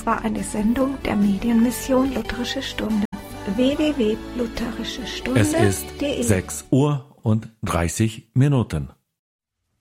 Das war eine Sendung der Medienmission Lutherische Stunde. www.lutherischestunde.de. Es ist 6:30 Uhr.